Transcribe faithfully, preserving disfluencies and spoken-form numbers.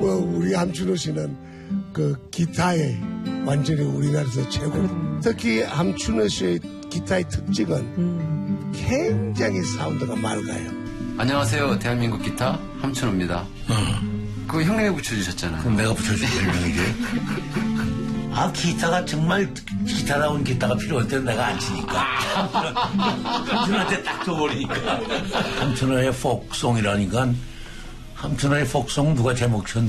뭐 우리 함춘호 씨는 그 기타에 완전히 우리나라에서 최고. 음. 특히 함춘호 씨의 기타의 특징은 음. 굉장히 사운드가 맑아요. 안녕하세요. 대한민국 기타 함춘호입니다. 어. 그거 형님이 붙여주셨잖아요. 그럼 내가 붙여준 별명이지. 아, 기타가 정말 기타다운 기타가 필요할 때는 내가 안 치니까. 함춘호한테 딱 줘버리니까. 함춘호의 폭송이라니까. 함춘호의 폭송 누가 제목 쳤니?